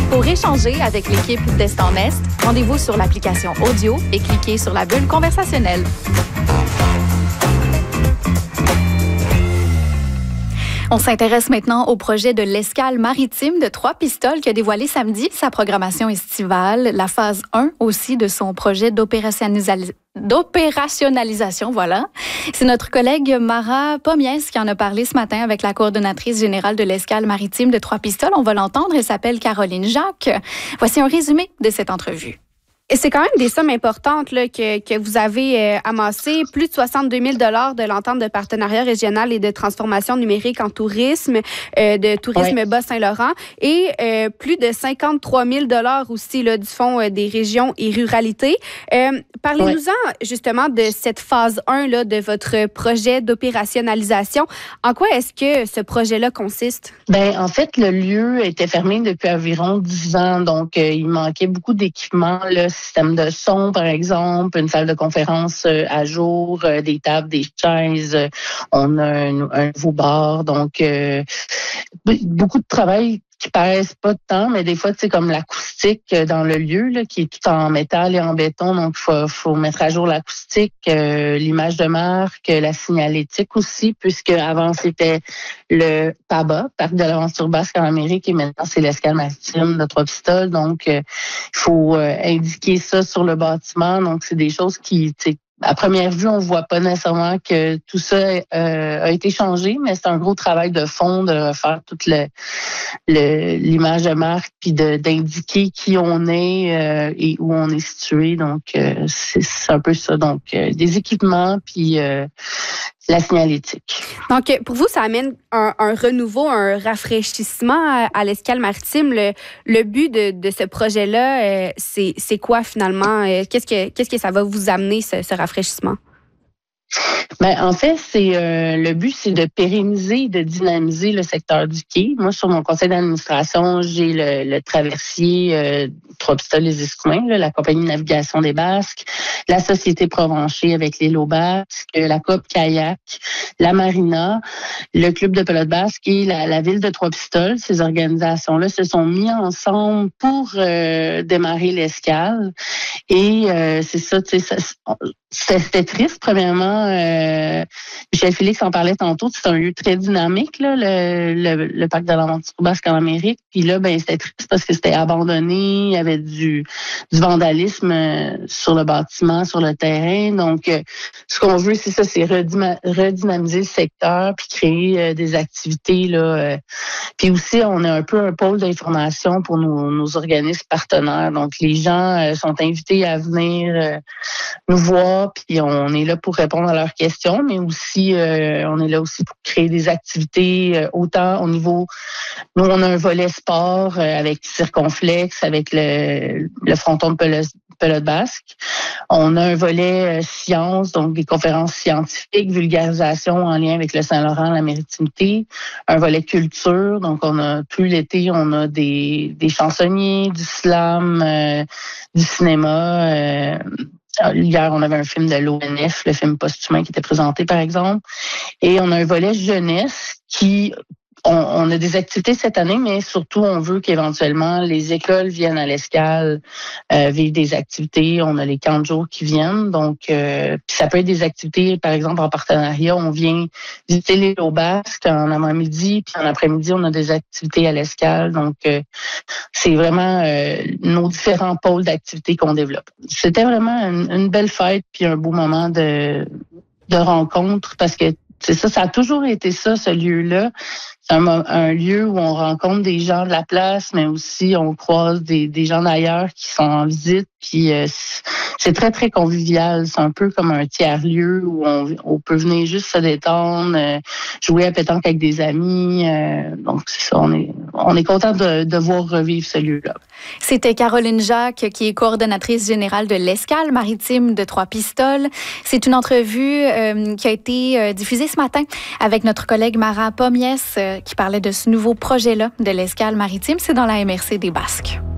Pour échanger avec l'équipe d'Est en Est, rendez-vous sur l'application audio et cliquez sur la bulle conversationnelle. On s'intéresse maintenant au projet de l'escale maritime de Trois-Pistoles qui a dévoilé samedi sa programmation estivale, la phase 1 aussi de son projet d'opérationnalisation, voilà. C'est notre collègue Mara Pommiès qui en a parlé ce matin avec la coordonnatrice générale de l'escale maritime de Trois-Pistoles. On va l'entendre, elle s'appelle Caroline Jacques. Voici un résumé de cette entrevue. Et c'est quand même des sommes importantes là, que vous avez amassées. Plus de 62 000 $ de l'entente de partenariat régional et de transformation numérique en tourisme, de tourisme Bas-Saint-Laurent. Et plus de 53 000 $ aussi là, du Fonds des régions et ruralités. Parlez-nous-en justement de cette phase 1 là, de votre projet d'opérationnalisation. En quoi est-ce que ce projet-là consiste? En fait, le lieu était fermé depuis environ 10 ans. Donc, il manquait beaucoup d'équipements, là, système de son, par exemple, une salle de conférence à jour, des tables, des chaises. On a un nouveau bar. Donc, beaucoup de travail qui pèse pas de temps, mais des fois, c'est comme l'acoustique dans le lieu, là, qui est tout en métal et en béton. Donc, faut mettre à jour l'acoustique, l'image de marque, la signalétique aussi, puisque avant, c'était le PABA, Parc de l'Aventure Basque en Amérique, et maintenant, c'est l'escale maritime de Trois-Pistoles. Donc, il faut indiquer ça sur le bâtiment. Donc, c'est des choses qui, à première vue, on voit pas nécessairement que tout ça a été changé, mais c'est un gros travail de fond de refaire toute l'image de marque puis d'indiquer qui on est et où on est situé. Donc, c'est un peu ça. Donc, des équipements puis la signalétique. Donc, pour vous, ça amène un renouveau, un rafraîchissement à l'escale maritime. Le but de ce projet-là, c'est quoi finalement? Qu'est-ce que ça va vous amener, ce rafraîchissement? En fait, le but, c'est de pérenniser, de dynamiser le secteur du quai. Moi, sur mon conseil d'administration, j'ai le traversier Trois-Pistoles-les-Escoumins, la compagnie de navigation des Basques, la Société Provencher avec les lots basques, la Coop Kayak, la Marina, le Club de pelote basque et la ville de Trois-Pistoles. Ces organisations-là se sont mis ensemble pour démarrer l'escale. Et c'est ça, c'était triste, premièrement. Michel Félix en parlait tantôt. C'est un lieu très dynamique, là, le parc de l'Aventure Basque en Amérique. Puis là, c'était triste parce que c'était abandonné. Il y avait du vandalisme sur le bâtiment, sur le terrain. Donc, ce qu'on veut, c'est ça, c'est redynamiser le secteur puis créer des activités, là. Puis aussi, on a un peu un pôle d'information pour nos organismes partenaires. Donc, les gens sont invités à venir nous voir, puis on est là pour répondre à leurs questions, mais aussi, on est là aussi pour créer des activités, autant au niveau... Nous, on a un volet sport avec Circonflex, avec le fronton de pelote basque. On a un volet sciences, donc des conférences scientifiques, vulgarisation en lien avec le Saint-Laurent, la maritimité. Un volet culture, donc on a tout l'été, on a des chansonniers, du slam, du cinéma. Hier, on avait un film de l'ONF, le film Post-humain qui était présenté, par exemple. Et on a un volet jeunesse qui... On a des activités cette année, mais surtout, on veut qu'éventuellement, les écoles viennent à l'escale, vivre des activités. On a les camps de jour qui viennent. Donc, puis ça peut être des activités, par exemple, en partenariat. On vient visiter les lots basques en avant-midi, puis en après-midi, on a des activités à l'escale. Donc, c'est vraiment nos différents pôles d'activités qu'on développe. C'était vraiment une belle fête, puis un beau moment de rencontre, parce que c'est ça, ça a toujours été ça, ce lieu-là. C'est un lieu où on rencontre des gens de la place, mais aussi on croise des gens d'ailleurs qui sont en visite. Puis c'est très, très convivial. C'est un peu comme un tiers-lieu où on peut venir juste se détendre, jouer à pétanque avec des amis. Donc, c'est ça, on est content de voir revivre ce lieu-là. C'était Caroline Jacques, qui est coordonnatrice générale de l'escale maritime de Trois-Pistoles. C'est une entrevue qui a été diffusée ce matin avec notre collègue Mara Pommiès, qui parlait de ce nouveau projet-là de l'escale maritime. C'est dans la MRC des Basques.